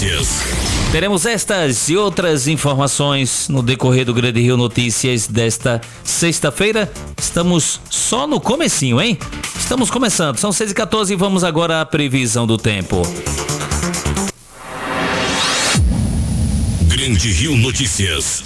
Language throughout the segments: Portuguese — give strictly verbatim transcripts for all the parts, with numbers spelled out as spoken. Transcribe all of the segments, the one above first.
Notícias. Teremos estas e outras informações no decorrer do Grande Rio Notícias desta sexta-feira. Estamos só no comecinho, hein? Estamos começando, são seis e quatorze e vamos agora à previsão do tempo. Grande Rio Notícias.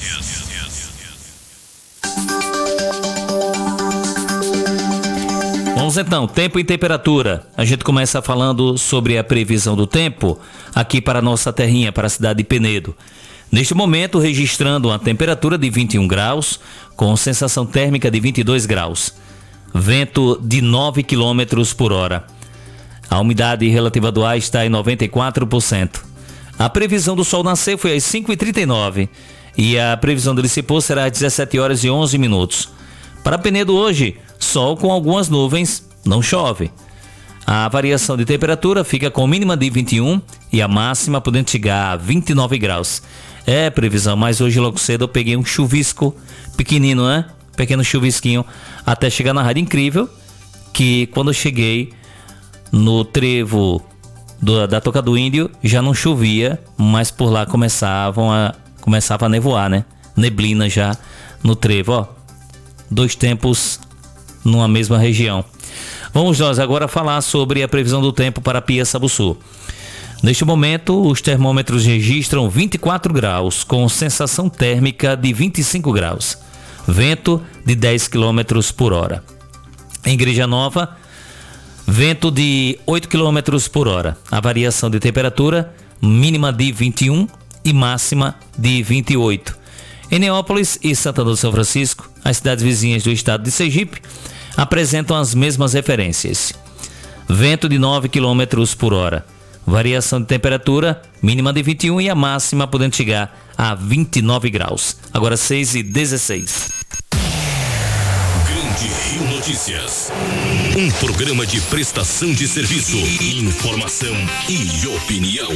Vamos então, tempo e temperatura. A gente começa falando sobre a previsão do tempo aqui para a nossa terrinha, para a cidade de Penedo. Neste momento, registrando uma temperatura de vinte e um graus, com sensação térmica de vinte e dois graus. Vento de nove quilômetros por hora. A umidade relativa do ar está em noventa e quatro por cento. A previsão do sol nascer foi às cinco e trinta e nove e a previsão dele se pôr será às dezessete horas e onze minutos. Para Penedo hoje, sol com algumas nuvens, não chove. A variação de temperatura fica com mínima de vinte e um e a máxima podendo chegar a vinte e nove graus. É previsão, mas hoje logo cedo eu peguei um chuvisco pequenino, né? Pequeno chuvisquinho, até chegar na rádio. Incrível que quando eu cheguei no trevo do, da Toca do Índio já não chovia, mas por lá começavam a, começava a nevoar, né? Neblina já no trevo, ó. Dois tempos numa mesma região. Vamos nós agora falar sobre a previsão do tempo para Piaçabuçu. Neste momento, os termômetros registram vinte e quatro graus, com sensação térmica de vinte e cinco graus. Vento de dez quilômetros por hora. Em Igreja Nova, vento de oito quilômetros por hora. A variação de temperatura, mínima de vinte e um e máxima de vinte e oito. Em Neópolis e Santana do São Francisco, as cidades vizinhas do estado de Sergipe, apresentam as mesmas referências. Vento de nove quilômetros por hora. Variação de temperatura, mínima de vinte e um e a máxima podendo chegar a vinte e nove graus. Agora seis e dezesseis. Grande Rio Notícias. Um programa de prestação de serviço, informação e opinião.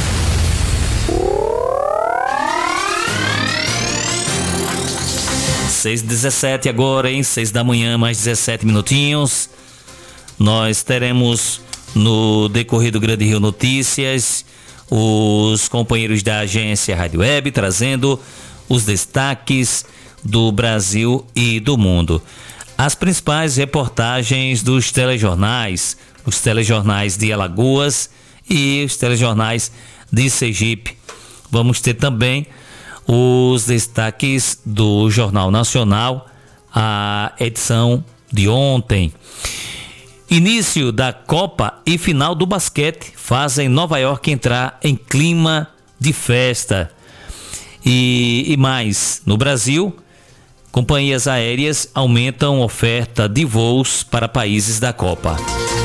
seis e dezessete agora, em seis da manhã, mais dezessete minutinhos. Nós teremos no decorrer do Grande Rio Notícias os companheiros da agência Rádio Web trazendo os destaques do Brasil e do mundo. As principais reportagens dos telejornais, os telejornais de Alagoas e os telejornais de Sergipe. Vamos ter também os destaques do Jornal Nacional, a edição de ontem. Início da Copa e final do basquete fazem Nova York entrar em clima de festa. E, e mais, no Brasil, companhias aéreas aumentam oferta de voos para países da Copa.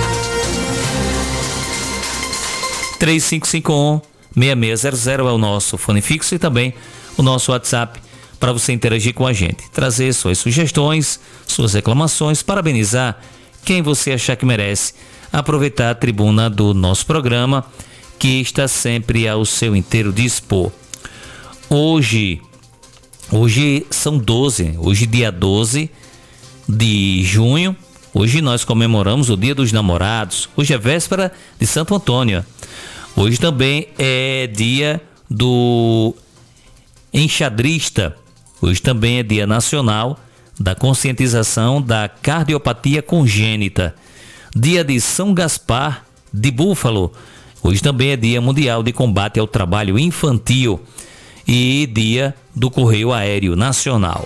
três cinco cinco um, seis seis zero zero é o nosso fone fixo e também o nosso WhatsApp para você interagir com a gente, trazer suas sugestões, suas reclamações, parabenizar quem você achar que merece, aproveitar a tribuna do nosso programa que está sempre ao seu inteiro dispor. Hoje, hoje são doze, hoje dia doze de junho, hoje nós comemoramos o Dia dos Namorados, hoje é véspera de Santo Antônio, hoje também é dia do enxadrista, hoje também é dia nacional da conscientização da cardiopatia congênita, dia de São Gaspar de Búfalo, hoje também é dia mundial de combate ao trabalho infantil e dia do Correio Aéreo Nacional.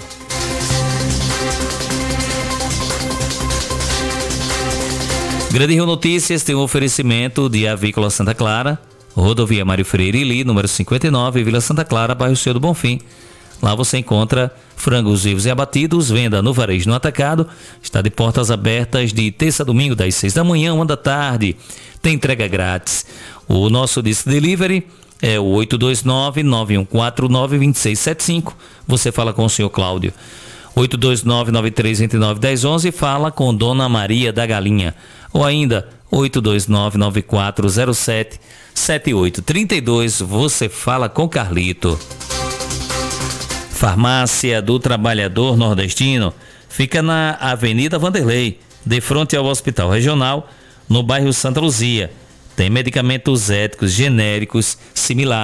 Grande Rio Notícias tem um oferecimento de Avícola Santa Clara, Rodovia Mário Freire Ili, número cinquenta e nove, Vila Santa Clara, bairro Seu do Bonfim. Lá você encontra frangos vivos e abatidos, venda no varejo no atacado. Está de portas abertas de terça a domingo, das seis da manhã, uma da tarde. Tem entrega grátis. O nosso disco delivery é o oito dois nove, nove um quatro nove, dois seis sete cinco. Você fala com o senhor Cláudio. oito dois nove, nove três dois nove, um zero um um, fala com Dona Maria da Galinha. Ou ainda, oito dois nove, nove quatro zero sete, sete oito três dois, você fala com Carlito. Farmácia do Trabalhador Nordestino fica na Avenida Vanderlei, de frente ao Hospital Regional, no bairro Santa Luzia. Tem medicamentos éticos genéricos similares